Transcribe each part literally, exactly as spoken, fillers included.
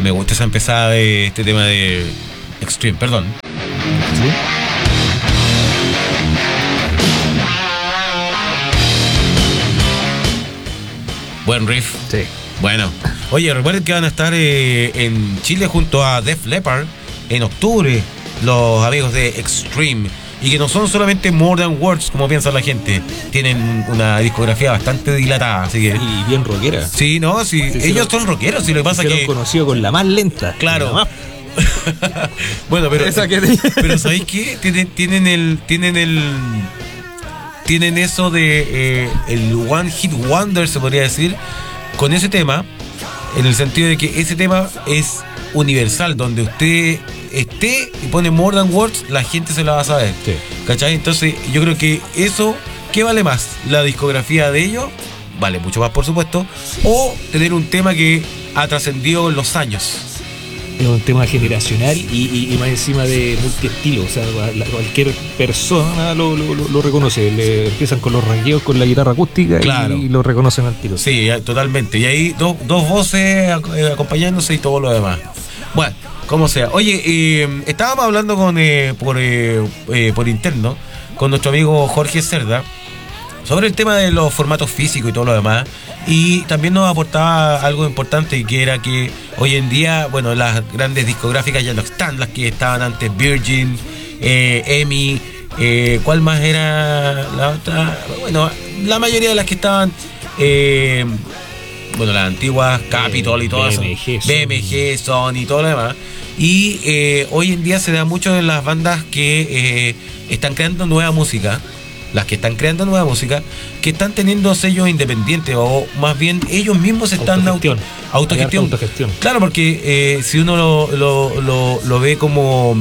Me gusta esa empezada de este tema de Extreme, perdón. ¿Sí? Buen riff. Sí. Bueno. Oye, recuerden que van a estar eh, en Chile junto a Def Leppard en octubre, los amigos de Extreme. Y que no son solamente More Than Words, como piensa la gente. Tienen una discografía bastante dilatada, así que... Y bien rockera. Sí, no, sí. sí ellos sí, son rockeros, sí, lo que pasa es que... conocido con la más lenta. Claro. La más... bueno, pero... Esa que... pero ¿sabéis qué? Tienen, tienen el... Tienen el... Tienen eso de... Eh, el One Hit Wonder, se podría decir, con ese tema, en el sentido de que ese tema es universal, donde usted... esté y pone More Than Words, la gente se la va a saber. Sí. ¿Cachai? Entonces, yo creo que eso, ¿qué vale más? ¿La discografía de ellos? Vale mucho más, por supuesto. O tener un tema que ha trascendido en los años. Es un tema generacional y, y, y más encima de multiestilo. O sea, la, cualquier persona lo, lo, lo reconoce. Le empiezan con los ranqueos, con la guitarra acústica, claro, y, y lo reconocen al tiro. Sí, totalmente. Y ahí do, dos voces acompañándose y todo lo demás. Bueno, como sea. Oye, eh, estábamos hablando con eh, por, eh, eh, por interno con nuestro amigo Jorge Cerda sobre el tema de los formatos físicos y todo lo demás, y también nos aportaba algo importante, que era que hoy en día, bueno, las grandes discográficas ya no están, las que estaban antes, Virgin, eh, EMI, eh, ¿cuál más era la otra? Bueno, la mayoría de las que estaban... Eh, bueno, las antiguas Capitol y todo eso, B M G, Sony y todo lo demás. Y eh, hoy en día se da mucho en las bandas que eh, están creando nueva música, las que están creando nueva música, que están teniendo sellos independientes, o más bien ellos mismos están autogestión. Auto, autogestión. autogestión. Claro, porque eh, si uno lo, lo, lo, lo ve como,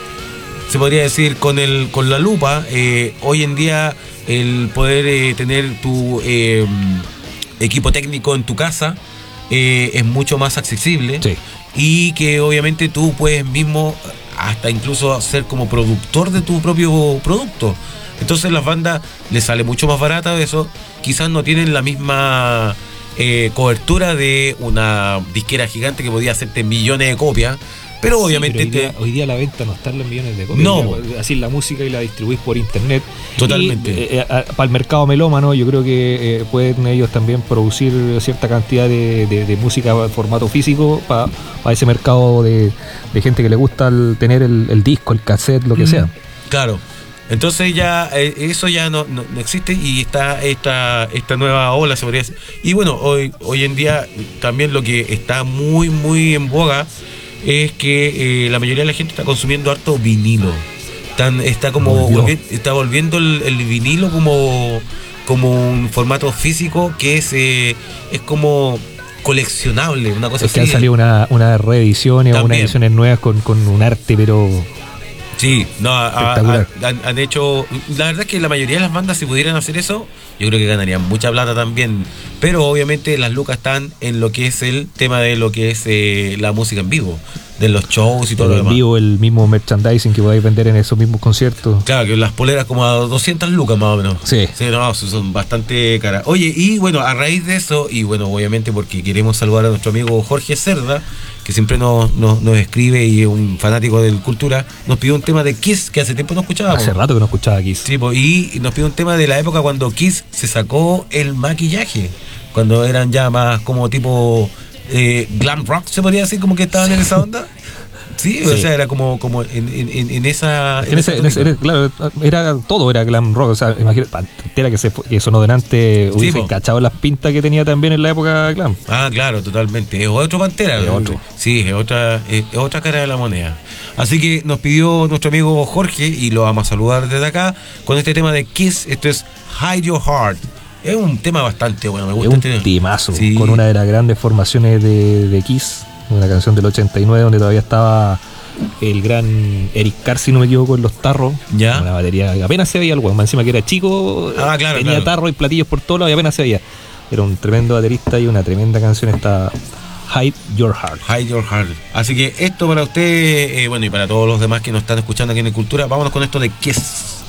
se podría decir, con el con la lupa, eh, hoy en día el poder eh, tener tu... Eh, equipo técnico en tu casa eh, es mucho más accesible, sí, y que obviamente tú puedes mismo hasta incluso ser como productor de tu propio producto. Entonces las bandas les sale mucho más barata eso, quizás no tienen la misma eh, cobertura de una disquera gigante que podía hacerte millones de copias, pero obviamente sí, pero hoy, te... día, hoy día la venta no está en los millones de copias. No. Así la música y la distribuís por internet. Totalmente. Y, eh, eh, para el mercado melómano, yo creo que eh, pueden ellos también producir cierta cantidad de, de, de música en formato físico para pa ese mercado de, de gente que le gusta el, tener el, el disco, el cassette, lo que mm. sea. Claro. Entonces ya eh, eso ya no, no, no existe, y está esta esta nueva ola, se podría decir. Y bueno, hoy hoy en día también lo que está muy muy en boga es que eh, la mayoría de la gente está consumiendo harto vinilo. Están, está como volvi- está volviendo el, el vinilo como, como un formato físico que es eh, es como coleccionable, una cosa es así. Que han salido una, una reediciones o unas ediciones nuevas con, con un arte, pero... Sí, no, a, a, han, han hecho... La verdad es que la mayoría de las bandas, si pudieran hacer eso, yo creo que ganarían mucha plata también. Pero obviamente las lucas están en lo que es el tema de lo que es eh, la música en vivo, de los shows y todo el lo demás. En vivo, el mismo merchandising que podáis vender en esos mismos conciertos. Claro, que las poleras como a doscientas lucas más o menos. Sí. Sí, no, son bastante caras. Oye, y bueno, a raíz de eso, y bueno, obviamente porque queremos saludar a nuestro amigo Jorge Cerda, que siempre nos, nos, nos escribe y es un fanático del cultura, nos pidió un tema de Kiss, que hace tiempo no escuchábamos. Hace rato que no escuchaba Kiss. Sí, pues, y nos pidió un tema de la época cuando Kiss se sacó el maquillaje, cuando eran ya más como tipo eh, glam rock, se podría decir, como que estaban en esa onda. Sí, sí, o sea, era como, como en, en, en esa... En, en ese, en ese, era, claro, era, todo era glam rock, o sea, imagínate, Pantera que, se, que sonó delante, hubiese sí, cachado las pintas que tenía también en la época glam. Ah, claro, totalmente, es otro Pantera. Es otro. Sí, es otra, es otra cara de la moneda. Así que nos pidió nuestro amigo Jorge, y lo vamos a saludar desde acá, con este tema de Kiss. Esto es Hide Your Heart. Es un tema bastante bueno, me gusta. Es un este temazo, sí, con una de las grandes formaciones de, de Kiss, una canción del ochenta y nueve donde todavía estaba el gran Eric Carr, si no me equivoco, en los tarros. Ya. Una batería, apenas se veía el weón, encima que era chico, ah, claro, tenía claro. tarros y platillos por todos lados y apenas se veía. Era un tremendo baterista y una tremenda canción esta Hide Your Heart. Hide Your Heart. Así que esto para usted, eh, bueno, y para todos los demás que nos están escuchando aquí en el Cultura, vámonos con esto de Kiss.